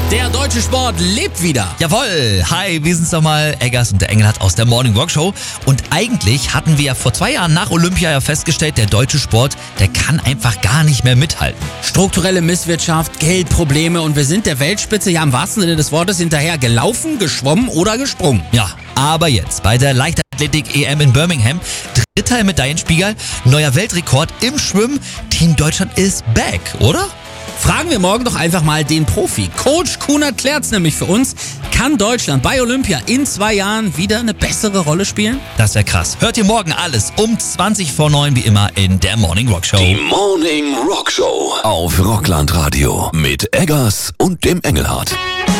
Der deutsche Sport lebt wieder. Jawohl, hi, wir sind's nochmal, Eggers und der Engelhardt aus der Morning Rock Show. Und eigentlich hatten wir ja vor 2 Jahren nach Olympia ja festgestellt, der deutsche Sport, der kann einfach gar nicht mehr mithalten. Strukturelle Misswirtschaft, Geldprobleme und wir sind der Weltspitze ja im wahrsten Sinne des Wortes hinterher gelaufen, geschwommen oder gesprungen. Ja, aber jetzt bei der Leichtathletik-EM in Birmingham, 3. im Medaillenspiegel, neuer Weltrekord im Schwimmen, Team Deutschland ist back, oder? Fragen wir morgen doch einfach mal den Profi. Coach Kunert klärt's nämlich für uns. Kann Deutschland bei Olympia in 2 Jahren wieder eine bessere Rolle spielen? Das wäre krass. Hört ihr morgen alles um 20:09 wie immer in der Morning Rock Show. Die Morning Rock Show auf Rockland Radio mit Eggers und dem Engelhardt.